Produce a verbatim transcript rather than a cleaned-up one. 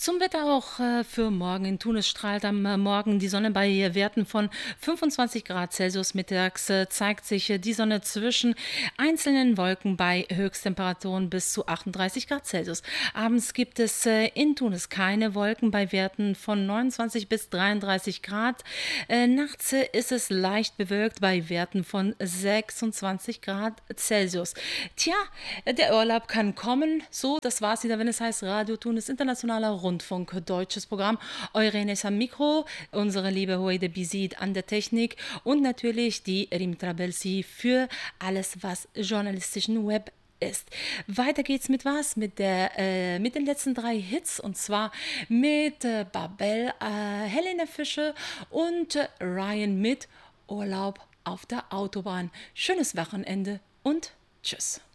Zum Wetter auch äh, für morgen. In Tunis strahlt am äh, Morgen die Sonne bei Werten von fünfundzwanzig Grad Celsius. Mittags äh, zeigt sich äh, die Sonne zwischen einzelnen Wolken bei Höchsttemperaturen bis zu achtunddreißig Grad Celsius. Abends gibt es äh, in Tunis keine Wolken bei Werten von neunundzwanzig bis dreiunddreißig Grad. Äh, nachts äh, ist es leicht bewölkt bei Werten von sechsundzwanzig Grad Celsius. Tja, äh, der Urlaub kann kommen. So, das war's wieder, wenn es heißt Radio Tunis Internationaler Rundfunk, deutsches Programm. Eure am Mikro, unsere liebe Huede Bizid an der Technik und natürlich die Rim Trabelsi für alles, was journalistischen Web ist. Weiter geht's mit was? Mit, der, äh, mit den letzten drei Hits und zwar mit äh, Babel, äh, Helene Fischer und äh, Ryan mit Urlaub auf der Autobahn. Schönes Wochenende und tschüss.